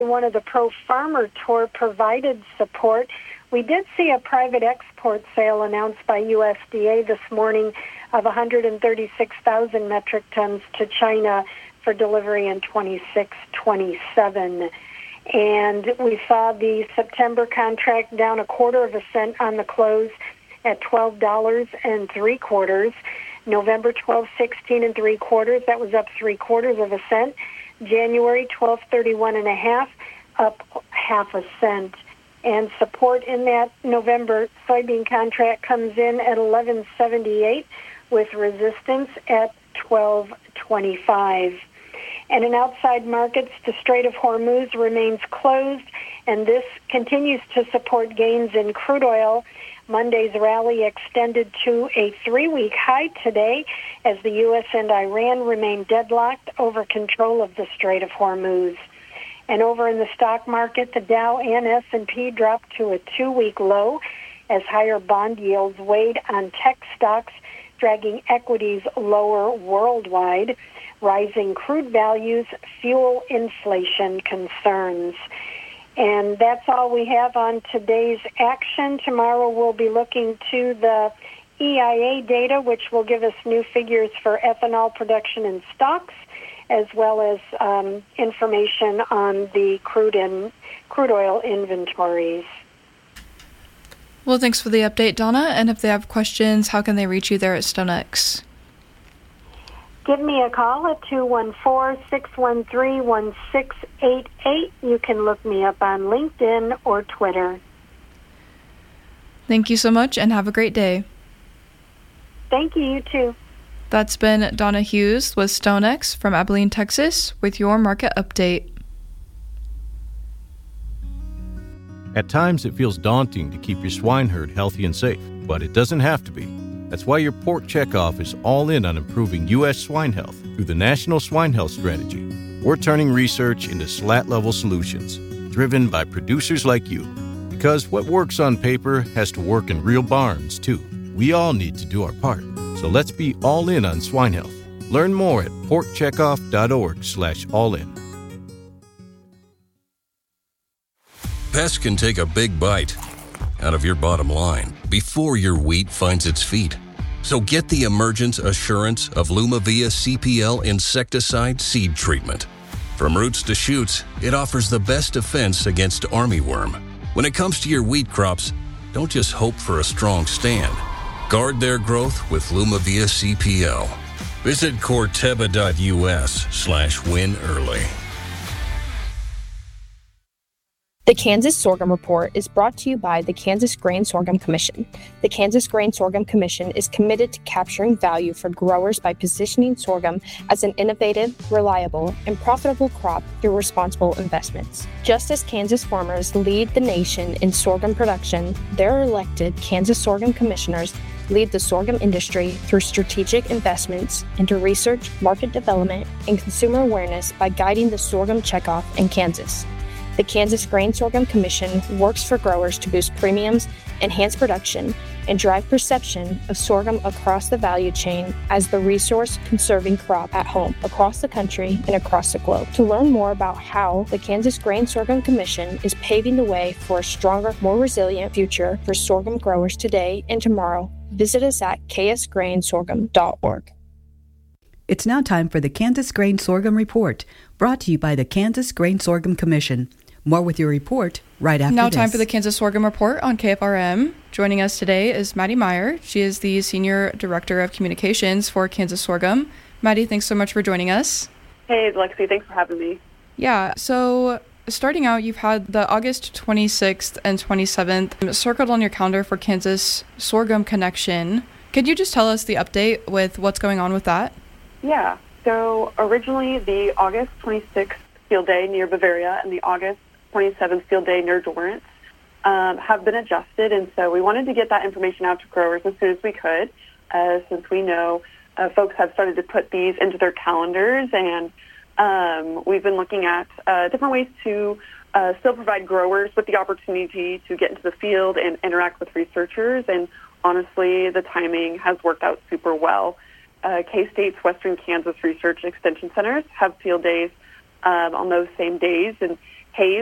One of the pro-farmer tour provided support. We did see a private export sale announced by USDA this morning of 136,000 metric tons to China for delivery in 26-27. And we saw the September contract down 1/4 cent on the close at $12.75. November 12.16 3/4, that was up 3/4 cent. January 12.31.5, up 1/2 cent. And support in that November soybean contract comes in at 11.78 with resistance at 12.25. And in outside markets, the Strait of Hormuz remains closed, and this continues to support gains in crude oil. Monday's rally extended to a 3-week high today as the U.S. and Iran remain deadlocked over control of the Strait of Hormuz. And over in the stock market, the Dow and S&P dropped to a 2-week low as higher bond yields weighed on tech stocks, dragging equities lower worldwide. Rising crude values fuel inflation concerns. And that's all we have on today's action. Tomorrow we'll be looking to the EIA data, which will give us new figures for ethanol production in stocks, as well as information on the crude oil inventories. Well, thanks for the update, Donna. And if they have questions, how can they reach you there at StoneX? Give me a call at 214-613-1688. You can look me up on LinkedIn or Twitter. Thank you so much and have a great day. Thank you, you too. That's been Donna Hughes with StoneX from Abilene, Texas, with your market update. At times, it feels daunting to keep your swine herd healthy and safe, but it doesn't have to be. That's why your Pork Checkoff is all in on improving U.S. swine health through the National Swine Health Strategy. We're turning research into SLAT-level solutions, driven by producers like you. Because what works on paper has to work in real barns, too. We all need to do our part. So let's be all in on swine health. Learn more at porkcheckoff.org/all-in. Pests can take a big bite out of your bottom line before your wheat finds its feet. So get the Emergence Assurance of Lumavia CPL insecticide seed treatment. From roots to shoots, it offers the best defense against armyworm. When it comes to your wheat crops, don't just hope for a strong stand. Guard their growth with Lumavia CPL. Visit corteva.us/win early. The Kansas Sorghum Report is brought to you by the Kansas Grain Sorghum Commission. The Kansas Grain Sorghum Commission is committed to capturing value for growers by positioning sorghum as an innovative, reliable, and profitable crop through responsible investments. Just as Kansas farmers lead the nation in sorghum production, their elected Kansas Sorghum Commissioners lead the sorghum industry through strategic investments into research, market development, and consumer awareness by guiding the sorghum checkoff in Kansas. The Kansas Grain Sorghum Commission works for growers to boost premiums, enhance production, and drive perception of sorghum across the value chain as the resource-conserving crop at home, across the country, and across the globe. To learn more about how the Kansas Grain Sorghum Commission is paving the way for a stronger, more resilient future for sorghum growers today and tomorrow, visit us at ksgrainsorghum.org. It's now time for the Kansas Grain Sorghum Report, brought to you by the Kansas Grain Sorghum Commission. More with your report right after now this. Time for the Kansas Sorghum Report on KFRM. Joining us today is Maddie Meyer. She is the Senior Director of Communications for Kansas Sorghum. Maddie, thanks so much for joining us. Hey, Lexi, thanks for having me. Yeah, so starting out, you've had the August 26th and 27th circled on your calendar for Kansas Sorghum Connection. Could you just tell us the update with what's going on with that? Yeah, so originally the August 26th field day near Bavaria and the August 27th field day near Dorrance have been adjusted, and so we wanted to get that information out to growers as soon as we could, since we know folks have started to put these into their calendars, and we've been looking at different ways to still provide growers with the opportunity to get into the field and interact with researchers, and honestly, the timing has worked out super well. K-State's Western Kansas Research Extension Centers have field days on those same days, and